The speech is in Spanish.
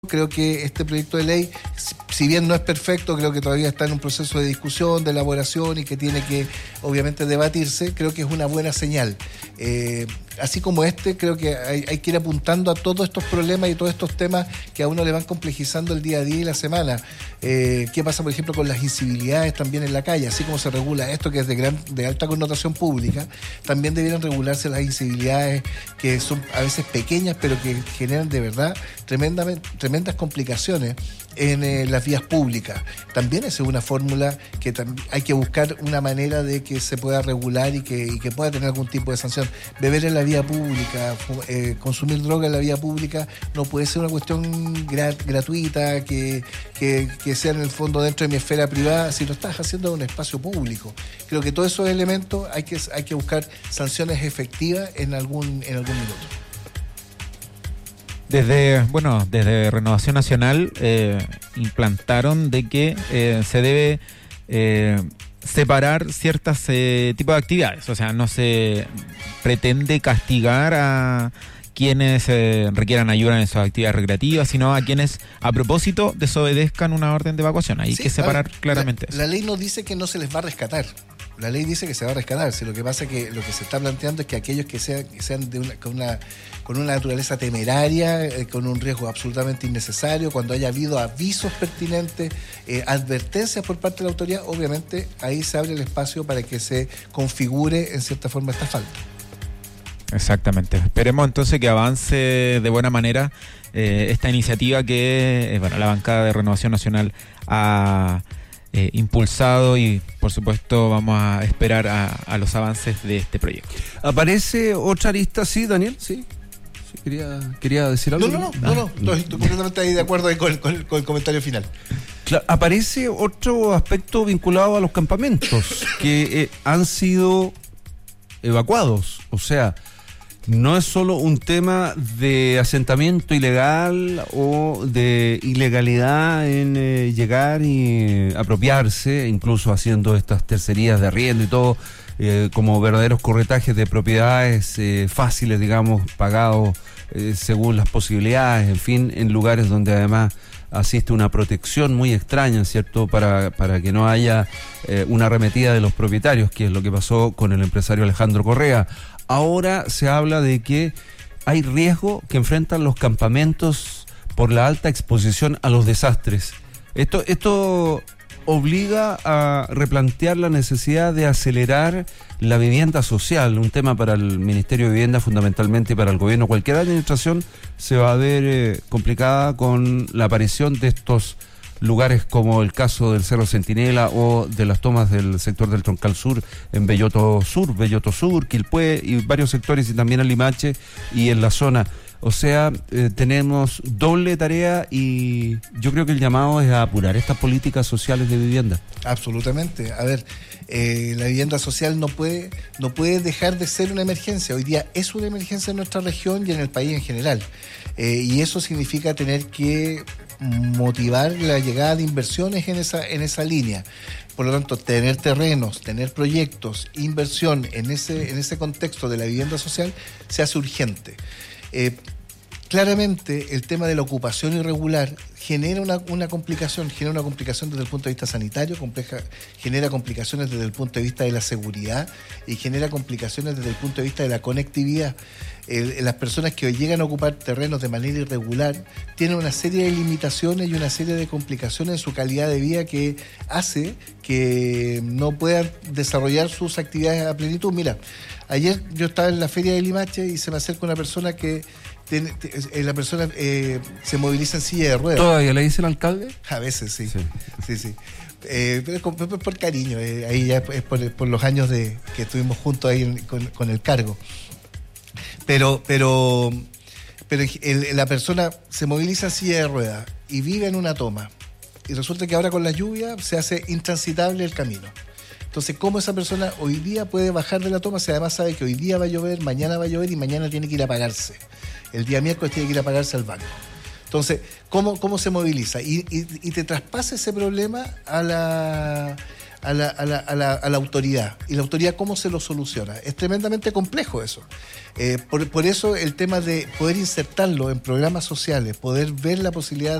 Creo que este proyecto de ley, si bien no es perfecto, creo que todavía está en un proceso de discusión, de elaboración y que tiene que obviamente debatirse. Creo que es una buena señal. Así como creo que hay que ir apuntando a todos estos problemas y todos estos temas que a uno le van complejizando el día a día y la semana. ¿Qué pasa, por ejemplo, con las incivilidades también en la calle? Así como se regula esto que es de alta connotación pública, también debieran regularse las incivilidades que son a veces pequeñas, pero que generan de verdad tremendas complicaciones en las vías públicas. También esa es una fórmula que hay que buscar una manera de que se pueda regular y que pueda tener algún tipo de sanción. Beber en la vía pública, consumir droga en la vía pública no puede ser una cuestión gratuita que sea en el fondo dentro de mi esfera privada si lo estás haciendo en un espacio público. Creo que todos esos elementos hay que buscar sanciones efectivas en algún minuto. Desde Renovación Nacional implantaron de que se debe separar ciertos tipos de actividades. O sea, no se pretende castigar a quienes requieran ayuda en esas actividades recreativas, sino a quienes a propósito desobedezcan una orden de evacuación. Hay que separar claramente eso. La ley no dice que no se les va a rescatar. La ley dice que se va a rescatar. Si lo que pasa es que lo que se está planteando es que aquellos que sean con una naturaleza temeraria, con un riesgo absolutamente innecesario, cuando haya habido avisos pertinentes, advertencias por parte de la autoridad, obviamente ahí se abre el espacio para que se configure en cierta forma esta falta. Exactamente. Esperemos entonces que avance de buena manera esta iniciativa que la bancada de Renovación Nacional ha impulsado, y por supuesto vamos a esperar a los avances de este proyecto. ¿Aparece otra arista? ¿Sí, Daniel? ¿Sí? ¿Quería decir algo? No, estoy completamente ahí de acuerdo ahí con el comentario final. Claro, aparece otro aspecto vinculado a los campamentos que han sido evacuados. O sea, no es solo un tema de asentamiento ilegal o de ilegalidad en llegar y apropiarse, incluso haciendo estas tercerías de arriendo y todo, como verdaderos corretajes de propiedades fáciles, digamos, pagados según las posibilidades, en fin, en lugares donde además asiste una protección muy extraña, ¿cierto?, para que no haya una arremetida de los propietarios, que es lo que pasó con el empresario Alejandro Correa. Ahora se habla de que hay riesgo que enfrentan los campamentos por la alta exposición a los desastres. Esto obliga a replantear la necesidad de acelerar la vivienda social, un tema para el Ministerio de Vivienda fundamentalmente y para el gobierno. Cualquier administración se va a ver complicada con la aparición de estos lugares como el caso del Cerro Centinela o de las tomas del sector del Troncal Sur en Belloto Sur, Quilpué y varios sectores, y también en Limache y en la zona. O sea, tenemos doble tarea, y yo creo que el llamado es a apurar estas políticas sociales de vivienda. Absolutamente. A ver, la vivienda social no puede dejar de ser una emergencia. Hoy día es una emergencia en nuestra región y en el país en general. Y eso significa tener que motivar la llegada de inversiones en esa línea. Por lo tanto, tener terrenos, tener proyectos, inversión en ese contexto de la vivienda social se hace urgente. Claramente el tema de la ocupación irregular genera una complicación desde el punto de vista sanitario, genera complicaciones desde el punto de vista de la seguridad y genera complicaciones desde el punto de vista de la conectividad. Las personas que hoy llegan a ocupar terrenos de manera irregular tienen una serie de limitaciones y una serie de complicaciones en su calidad de vida que hace que no puedan desarrollar sus actividades a plenitud. Mira, ayer yo estaba en la feria de Limache y se me acerca una persona que la persona se moviliza en silla de ruedas. ¿Todavía le dice el alcalde? A veces sí. Pero por cariño, ahí ya es por los años que estuvimos juntos ahí con el cargo. Pero la persona se moviliza en silla de ruedas y vive en una toma. Y resulta que ahora con la lluvia se hace intransitable el camino. Entonces, ¿cómo esa persona hoy día puede bajar de la toma si además sabe que hoy día va a llover, mañana va a llover y mañana tiene que ir a pagarse? El día miércoles tiene que ir a pagarse al banco. Entonces, ¿cómo se moviliza? Y te traspasa ese problema a a la autoridad. ¿Y la autoridad cómo se lo soluciona? Es tremendamente complejo eso. Por eso el tema de poder insertarlo en programas sociales, poder ver la posibilidad